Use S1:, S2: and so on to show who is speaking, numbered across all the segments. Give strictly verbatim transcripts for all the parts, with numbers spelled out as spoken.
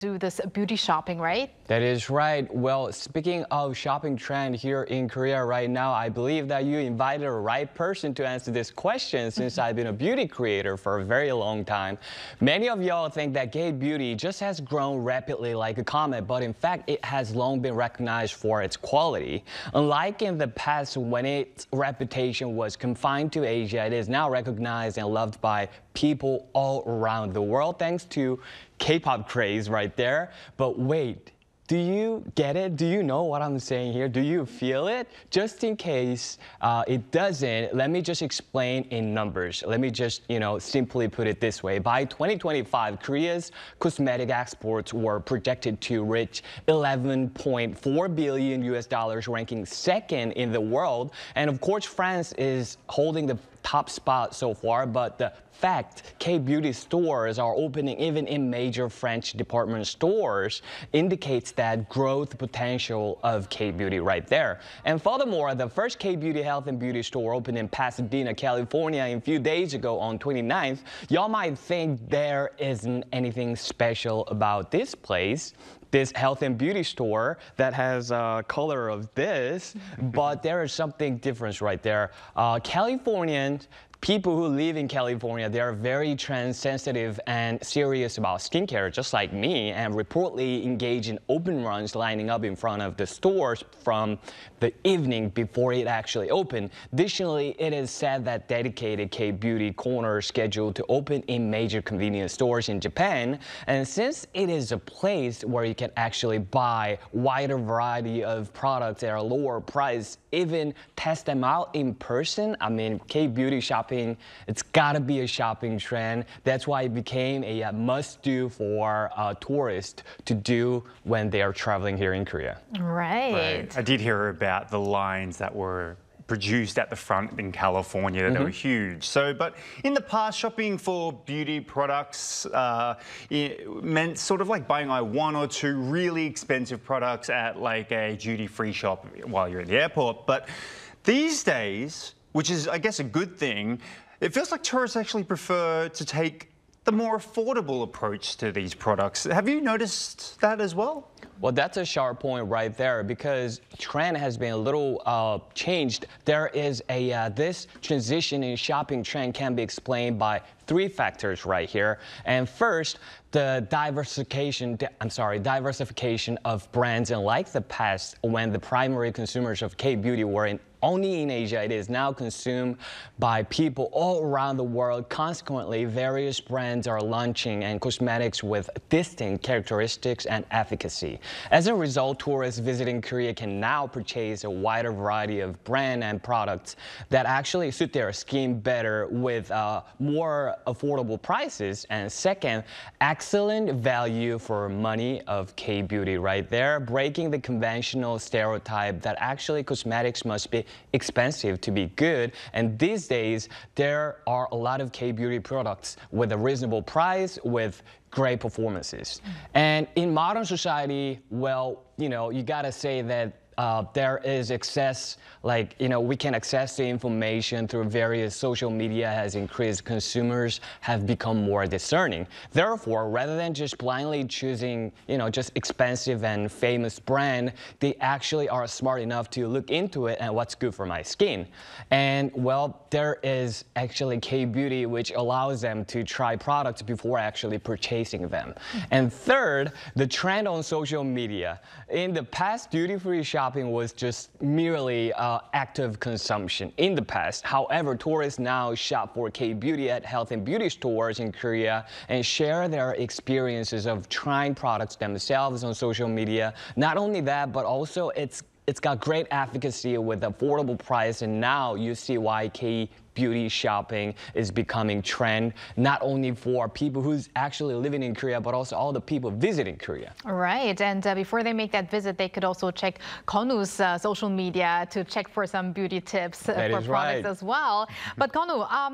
S1: do this beauty shopping, right?
S2: That is right. Well, speaking of shopping trend here in Korea right now, I believe that you invited the right person to answer this question since I've been a beauty creator for a very long time. Many of y'all think that K-beauty just has grown rapidly like a comet, but in fact, it has long been recognized for its quality. Unlike in the past when its reputation was confined to Asia, it is now recognized and loved by people all around the world thanks to K-pop craze right there. But wait, do you get it? Do you know what I'm saying here? Do you feel it? Just in case uh, it doesn't, let me just explain in numbers. Let me just, you know, simply put it this way. By twenty twenty-five, Korea's cosmetic exports were projected to reach eleven point four billion U S dollars, ranking second in the world. And of course, France is holding the top spot so far, but the fact K-beauty stores are opening even in major French department stores indicates that growth potential of K-beauty right there. And furthermore, the first K-beauty health and beauty store opened in Pasadena, California a few days ago on twenty-ninth. Y'all might think there isn't anything special about this place, this health and beauty store that has a color of this, but there is something different right there. Uh, Californians, people who live in California, they are very trend sensitive and serious about skincare, just like me, and reportedly engage in open runs lining up in front of the stores from the evening before it actually opened. Additionally, it is said that dedicated K-beauty corners scheduled to open in major convenience stores in Japan. And since it is a place where you can actually buy wider variety of products at a lower price, even test them out in person, I mean, K-beauty shopping, it's gotta be a shopping trend. That's why it became a uh, must-do for uh, tourists to do when they are traveling here in Korea.
S1: Right.
S3: Right. I did hear about the lines that were produced at the front in California. Mm-hmm. They were huge. So, but in the past, shopping for beauty products uh, it meant sort of like buying like one or two really expensive products at like a duty-free shop while you're at the airport. But these days, which is, I guess, a good thing, it feels like tourists actually prefer to take the more affordable approach to these products. Have you noticed that as well?
S2: Well, that's a sharp point right there because trend has been a little uh, changed. There is a, uh, this transition in shopping trend can be explained by three factors right here. And first, the diversification, I'm sorry, diversification of brands. And like the past, when the primary consumers of K-beauty were in only in Asia, it is now consumed by people all around the world. Consequently, various brands are launching and cosmetics with distinct characteristics and efficacy. As a result, tourists visiting Korea can now purchase a wider variety of brands and products that actually suit their skin better with uh, more affordable prices. And second, excellent value for money of K-beauty right there, breaking the conventional stereotype that actually cosmetics must be expensive to be good. And these days, there are a lot of K-beauty products with a reasonable price, with great performances. Mm. And in modern society, well, you know, you gotta say that Uh, there is access, like, you know, we can access the information through various social media has increased. Consumers have become more discerning. Therefore, rather than just blindly choosing, you know, just expensive and famous brand, they actually are smart enough to look into it and what's good for my skin. And, well, there is actually K-beauty, which allows them to try products before actually purchasing them. And third, the trend on social media. In the past, duty-free shopping Shopping was just merely uh, active consumption in the past. However, tourists now shop for K-beauty at health and beauty stores in Korea and share their experiences of trying products themselves on social media. Not only that, but also it's it's got great efficacy with affordable price, and now you see why K-beauty shopping is becoming trend, not only for people who's actually living in Korea, but also all the people visiting Korea.
S1: Right, and uh, before they make that visit, they could also check Konu's uh, social media to check for some beauty tips uh, for products
S2: right.
S1: as well. But Konu, um,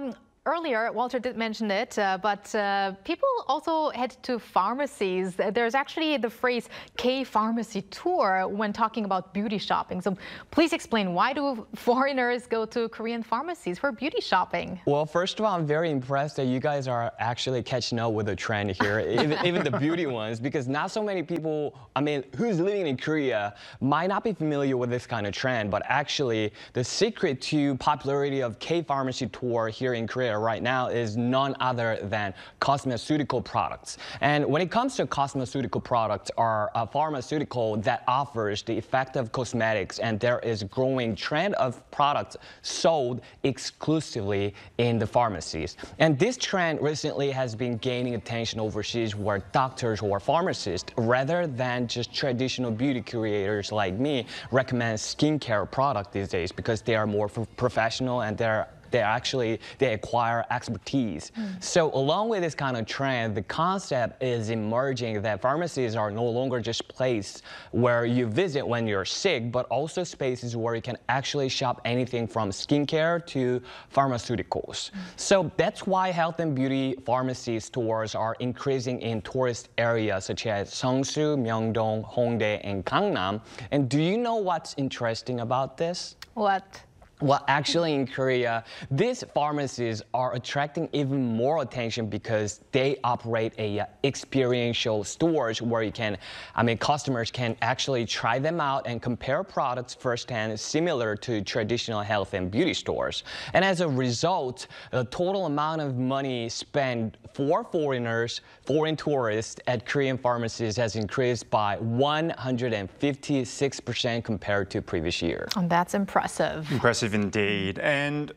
S1: earlier, Walter did mention it, uh, but uh, people also head to pharmacies. There's actually the phrase K-pharmacy tour when talking about beauty shopping. So please explain, why do foreigners go to Korean pharmacies for beauty shopping?
S2: Well, first of all, I'm very impressed that you guys are actually catching up with the trend here, even, even the beauty ones, because not so many people, I mean, who's living in Korea might not be familiar with this kind of trend, but actually the secret to popularity of K-pharmacy tour here in Korea right now is none other than cosmeceutical products. And when it comes to cosmeceutical products, are a pharmaceutical that offers the effect of cosmetics, and there is a growing trend of products sold exclusively in the pharmacies. And this trend recently has been gaining attention overseas, where doctors or pharmacists, rather than just traditional beauty creators like me, recommend skincare products these days because they are more professional and they're they actually, they acquire expertise. Mm. So along with this kind of trend, the concept is emerging that pharmacies are no longer just places where you visit when you're sick, but also spaces where you can actually shop anything from skincare to pharmaceuticals. Mm. So that's why health and beauty pharmacy stores are increasing in tourist areas such as Seongsu, Myeongdong, Hongdae, and Gangnam. And do you know what's interesting about this?
S1: What?
S2: Well, actually in Korea, these pharmacies are attracting even more attention because they operate a uh, experiential stores where you can, I mean, customers can actually try them out and compare products firsthand, similar to traditional health and beauty stores. And as a result, the total amount of money spent for foreigners, foreign tourists at Korean pharmacies has increased by one hundred fifty-six percent compared to previous year.
S1: And that's impressive.
S3: Impressive indeed. And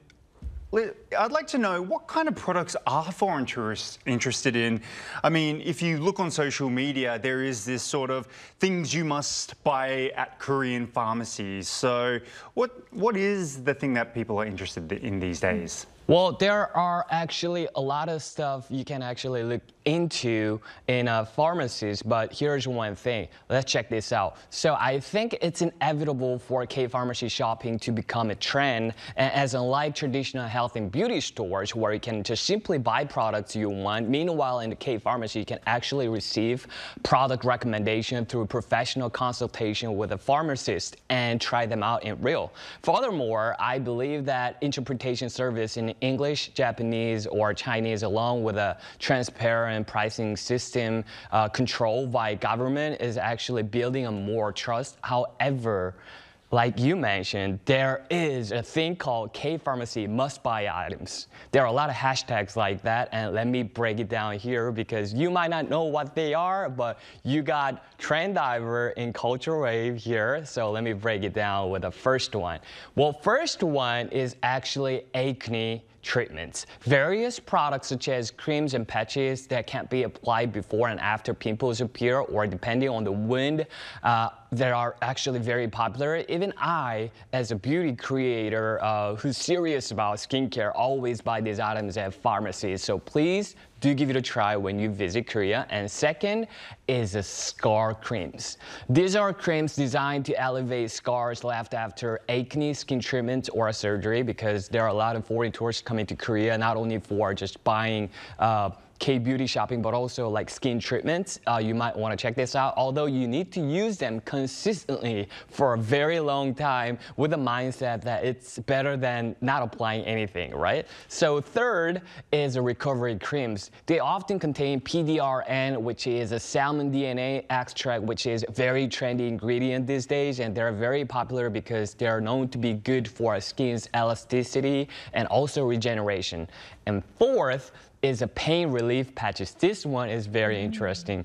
S3: I'd like to know, what kind of products are foreign tourists interested in? I mean, if you look on social media, there is this sort of things you must buy at Korean pharmacies. So what what is the thing that people are interested in these days?
S2: Well, there are actually a lot of stuff you can actually look into in uh, pharmacies, but here's one thing. Let's check this out. So I think it's inevitable for K-pharmacy shopping to become a trend, as unlike traditional health and beauty stores where you can just simply buy products you want. Meanwhile, in the K-pharmacy, you can actually receive product recommendation through professional consultation with a pharmacist and try them out in real. Furthermore, I believe that interpretation service in English, Japanese, or Chinese, along with a transparent pricing system uh, controlled by government, is actually building a more trust. However, like you mentioned, there is a thing called K-pharmacy must-buy items. There are a lot of hashtags like that, and let me break it down here because you might not know what they are, but you got Trend Diver in Culture Wave here, so let me break it down with the first one. Well, first one is actually acne treatments. Various products such as creams and patches that can be applied before and after pimples appear, or depending on the wound, uh, that are actually very popular. Even I, as a beauty creator uh, who's serious about skincare, always buy these items at pharmacies. So please do give it a try when you visit Korea. And second is the scar creams. These are creams designed to elevate scars left after acne, skin treatment, or surgery, because there are a lot of foreign tourists coming to Korea, not only for just buying uh, K-beauty shopping, but also like skin treatments. Uh, you might want to check this out, although you need to use them consistently for a very long time with the mindset that it's better than not applying anything, right? So third is the recovery creams. They often contain P D R N, which is a salmon D N A extract, which is a very trendy ingredient these days, and they're very popular because they're known to be good for skin's elasticity and also regeneration. And fourth is a pain relief patches. This one is very interesting.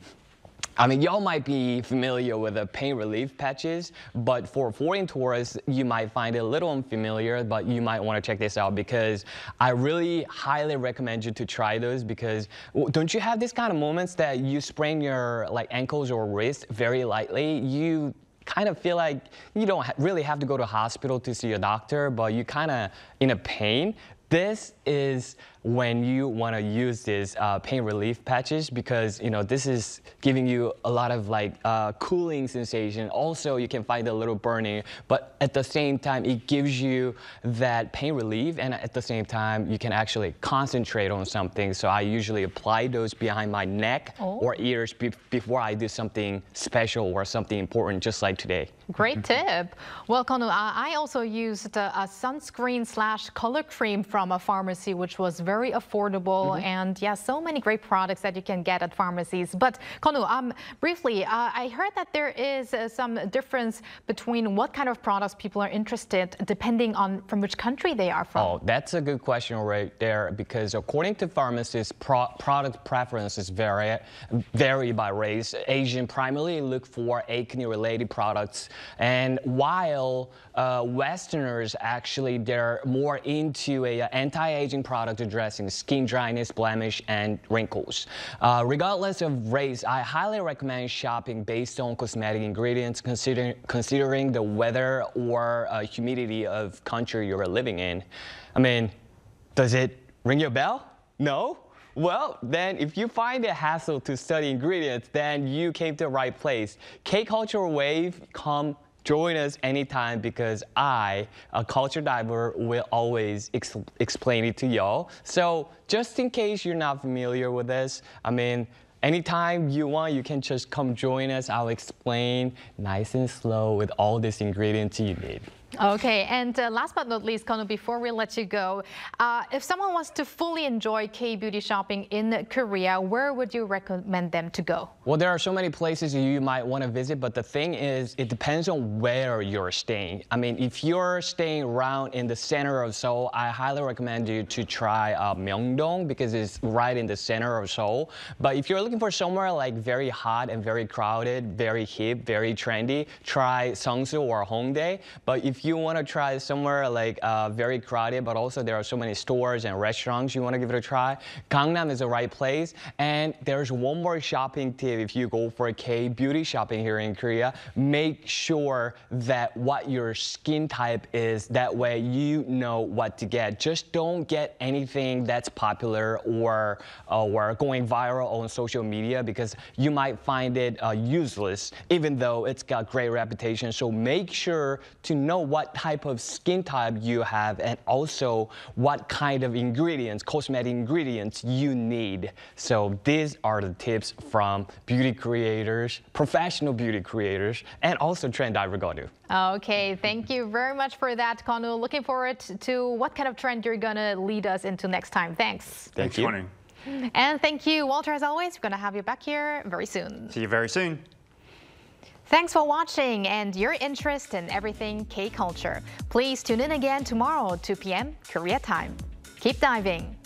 S2: I mean, y'all might be familiar with the pain relief patches, but for foreign tourists, you might find it a little unfamiliar, but you might want to check this out because I really highly recommend you to try those, because don't you have this kind of moments that you sprain your like ankles or wrist very lightly? You kind of feel like you don't really have to go to hospital to see a doctor, but you kind of in a pain. this is when you want to use these uh, pain relief patches, because you know this is giving you a lot of like uh, cooling sensation. Also, you can find a little burning, but at the same time, it gives you that pain relief, and at the same time, you can actually concentrate on something. So I usually apply those behind my neck
S1: oh.
S2: or ears be before I do something special or something important, just like today.
S1: Great tip. Well, Konu, I also used a, a sunscreen slash color cream from a pharmacy, which was very affordable. Mm-hmm. And yeah, so many great products that you can get at pharmacies. But Konu, um, briefly, uh, I heard that there is uh, some difference between what kind of products people are interested depending on from which country they are from.
S2: Oh, that's a good question right there, because according to pharmacists, pro product preferences vary, vary by race. Asian primarily look for acne-related products, and while uh, Westerners actually they're more into a uh, anti-aging product addressing skin dryness, blemish, and wrinkles. Uh, regardless of race, I highly recommend shopping based on cosmetic ingredients, considering considering the weather or uh, humidity of country you're living in. I mean, does it ring your bell? No? Well, then if you find it hassle to study ingredients, then you came to the right place. K-Culture Wave, come join us anytime, because I, a culture diver, will always ex explain it to y'all. So just in case you're not familiar with this, I mean, anytime you want, you can just come join us. I'll explain nice and slow with all these ingredients you need.
S1: Okay, and uh, last but not least, Konu, before we let you go, uh, if someone wants to fully enjoy K-beauty shopping in Korea, where would you recommend them to go?
S2: Well, there are so many places you might want to visit, but the thing is, it depends on where you're staying. I mean, if you're staying around in the center of Seoul, I highly recommend you to try uh, Myeongdong, because it's right in the center of Seoul. But if you're looking for somewhere like very hot and very crowded, very hip, very trendy, try Seongsu or Hongdae. But if you want to try somewhere like uh, very crowded, but also there are so many stores and restaurants you want to give it a try, Gangnam is the right place. And there's one more shopping tip. If you go for a K-beauty shopping here in Korea, make sure that what your skin type is. That way you know what to get. Just don't get anything that's popular or, uh, or going viral on social media, because you might find it uh, useless, even though it's got great reputation. So make sure to know what type of skin type you have, and also what kind of ingredients, cosmetic ingredients you need. So these are the tips from beauty creators, professional beauty creators, and also trend diver Konu.
S1: Okay, thank you very much for that, Konu. Looking forward to what kind of trend you're going to lead us into next time. Thanks.
S2: Thank
S3: Thanks,
S2: you.
S3: Konu.
S1: And thank you, Walter, as always. We're going to have you back here very soon.
S3: See you very soon.
S1: Thanks for watching and your interest in everything K-culture. Please tune in again tomorrow, two p m Korea time. Keep diving.